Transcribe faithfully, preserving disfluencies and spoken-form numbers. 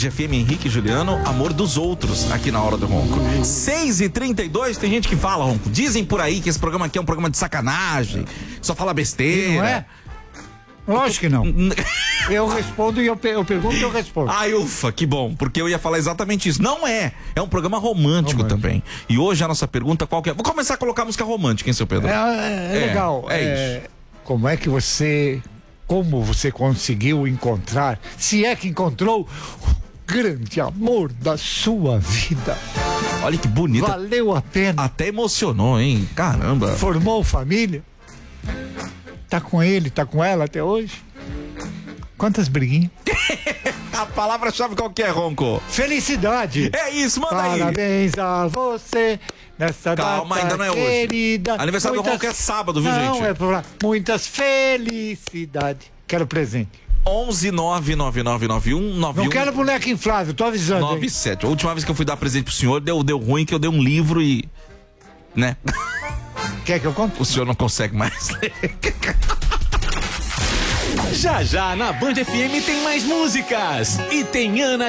F M, Henrique e Juliano, Amor dos Outros, aqui na Hora do Ronco. seis e trinta e dois, tem gente que fala, Ronco, dizem por aí que esse programa aqui é um programa de sacanagem, só fala besteira. Não é? Lógico que não. Eu respondo e eu, eu pergunto e eu respondo. Ai, ufa, que bom, porque eu ia falar exatamente isso. Não é, é um programa romântico, romântico. também. E hoje a nossa pergunta qual que é? Vou começar a colocar música romântica, hein, seu Pedro? É, é, é legal. É, é é, isso. Como é que você, como você conseguiu encontrar, se é que encontrou, o grande amor da sua vida? Olha que bonito. Valeu a pena. Até emocionou, hein? Caramba. Formou família? Tá com ele, tá com ela até hoje? Quantas briguinhas? A palavra-chave qual que é, Ronco? Felicidade. É isso, manda aí. Parabéns a você nessa Calma, data ainda não é querida. hoje. Aniversário Muitas... do Ronco é sábado, viu, não, gente? Não, é pra... Muitas felicidades. Quero presente. onze nove nove nove nove um nove um. Não quero boneco inflável, tô avisando. nove sete. A última vez que eu fui dar presente pro senhor, deu, deu ruim que eu dei um livro e... Né? Quer que eu conte? O senhor não consegue mais ler. Já já na Band F M tem mais músicas. E tem Ana